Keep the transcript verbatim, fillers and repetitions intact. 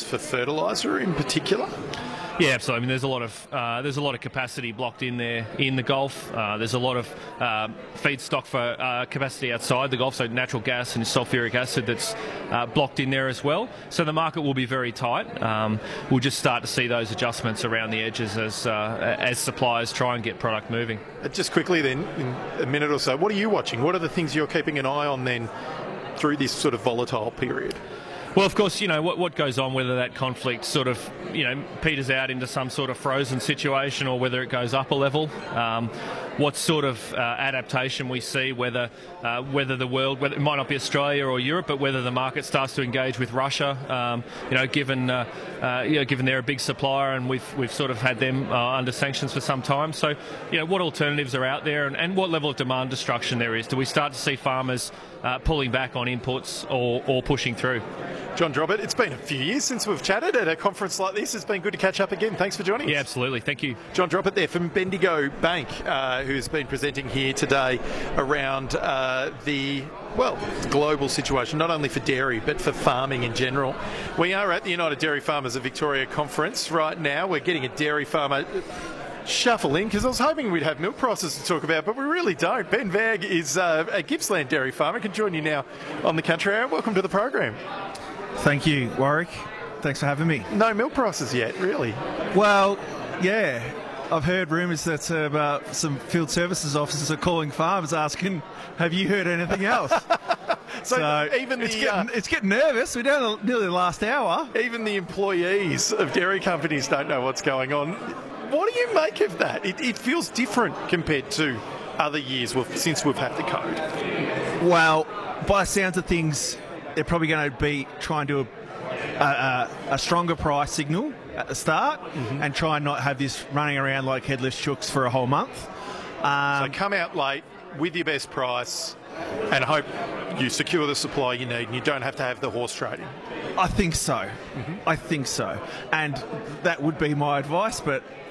for fertiliser in particular? Yeah, absolutely. I mean, there's a lot of uh, there's a lot of capacity blocked in there in the Gulf. Uh, there's a lot of uh, feedstock for uh, capacity outside the Gulf, so natural gas and sulfuric acid that's uh, blocked in there as well. So the market will be very tight. Um, we'll just start to see those adjustments around the edges as uh, as suppliers try and get product moving. Just quickly then, in a minute or so, what are you watching? What are the things you're keeping an eye on then through this sort of volatile period? Well, of course, you know, what, what goes on, whether that conflict sort of, you know, peters out into some sort of frozen situation or whether it goes up a level. Um, what sort of uh, adaptation we see, whether uh, whether the world, whether it might not be Australia or Europe, but whether the market starts to engage with Russia, um, you know, given uh, uh, you know, given they're a big supplier and we've we've sort of had them uh, under sanctions for some time. So, you know, what alternatives are out there and, and what level of demand destruction there is? Do we start to see farmers uh, pulling back on inputs or, or pushing through? John Drobbett, it's been a few years since we've chatted at a conference like this. It's been good to catch up again. Thanks for joining us. Yeah, absolutely. Thank you. John Drobbett there from Bendigo Bank, uh, who's been presenting here today around uh, the, well, global situation, not only for dairy, but for farming in general. We are at the United Dairy Farmers of Victoria conference right now. We're getting a dairy farmer shuffle in because I was hoping we'd have milk prices to talk about, but we really don't. Ben Vagg is uh, a Gippsland dairy farmer, can join you now on the Country Hour. Welcome to the program. Thank you, Warwick. Thanks for having me. No milk prices yet, really? Well, yeah. I've heard rumours that uh, about some field services officers are calling farmers asking, have you heard anything else? so, so even the, it's, getting, uh, it's getting nervous. We're down to nearly the last hour. Even the employees of dairy companies don't know what's going on. What do you make of that? It, it feels different compared to other years we've, since we've had the code. Well, by the sounds of things, they're probably going to be trying to do a, a, a stronger price signal at the start mm-hmm. and try and not have this running around like headless chooks for a whole month. Um, so come out late with your best price and hope you secure the supply you need and you don't have to have the horse trading. I think so. Mm-hmm. I think so. And that would be my advice, but